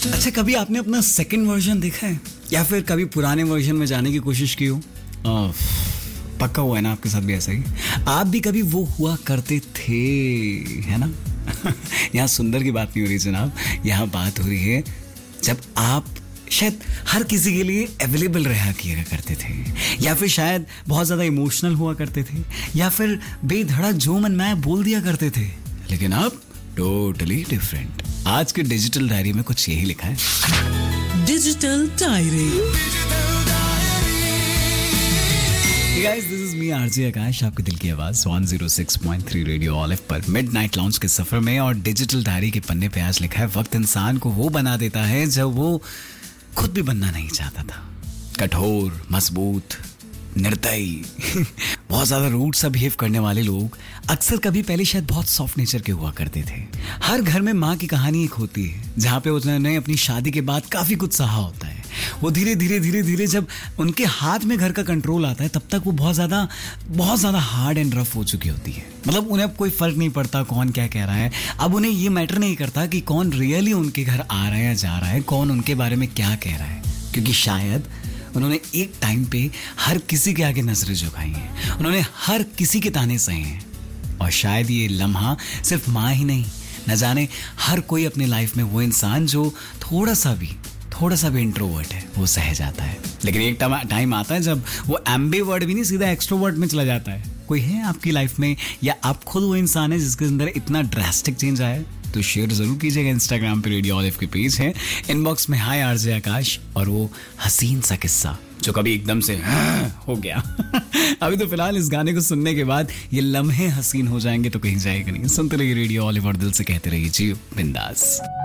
अच्छा, कभी आपने अपना सेकंड वर्जन देखा है या फिर कभी पुराने वर्जन में जाने की कोशिश की हो? पक्का हुआ है ना आपके साथ भी ऐसा ही? आप भी कभी वो हुआ करते थे, है ना? यहाँ सुंदर की बात नहीं हो रही जनाब, यहाँ बात हो रही है जब आप शायद हर किसी के लिए अवेलेबल रहा किया करते थे, या फिर शायद बहुत ज्यादा इमोशनल हुआ करते थे, या फिर बेधड़क जो मन में बोल दिया करते थे। लेकिन अब टोटली डिफरेंट। आज के डिजिटल डायरी में कुछ यही लिखा है। Digital diary. Guys, this is me RJ आकाश, आपके दिल की आवाज 106.3 रेडियो ऑलिव पर मिडनाइट लाउंज के सफर में। और डिजिटल डायरी के पन्ने पे आज लिखा है, वक्त इंसान को वो बना देता है जब वो खुद भी बनना नहीं चाहता था। कठोर, मजबूत, निर्दयी, बहुत ज्यादा रूड सा बिहेव करने वाले लोग अक्सर कभी पहले शायद बहुत सॉफ्ट नेचर के हुआ करते थे। हर घर में माँ की कहानी एक होती है जहाँ पे उन्होंने अपनी शादी के बाद काफी कुछ सहा होता है। वो धीरे धीरे जब उनके हाथ में घर का कंट्रोल आता है, तब तक वो बहुत ज्यादा हार्ड एंड रफ हो चुकी होती है। मतलब उन्हें अब कोई फर्क नहीं पड़ता कौन क्या कह रहा है। अब उन्हें ये मैटर नहीं करता कि कौन रियली उनके घर आ रहा है या जा रहा है, कौन उनके बारे में क्या कह रहा है, क्योंकि शायद उन्होंने एक टाइम पे हर किसी के आगे नजरें झुकाई हैं, उन्होंने हर किसी के ताने सहे हैं। और शायद ये लम्हा सिर्फ माँ ही नहीं, न जाने हर कोई अपने लाइफ में वो इंसान जो थोड़ा सा भी इंट्रोवर्ट है वो सह जाता है। लेकिन एक टाइम आता है जब वो एम्बिवर्ट भी नहीं, सीधा एक्सट्रोवर्ट में चला जाता है। कोई है आपकी लाइफ में, या आप खुद वो इंसान है जिसके अंदर इतना ड्रास्टिक चेंज आया है? तो शेयर जरूर कीजिएगा। इंस्टाग्राम पे रेडियो ऑलिव के पेज है, इनबॉक्स में हाय आरजे आकाश और वो हसीन सा किस्सा जो कभी एकदम से हो गया। अभी तो फिलहाल इस गाने को सुनने के बाद ये लम्हे हसीन हो जाएंगे तो कहीं जाएगा नहीं। सुनते रहिए रेडियो ऑलिव और दिल से कहते रहिए जी बिंदास।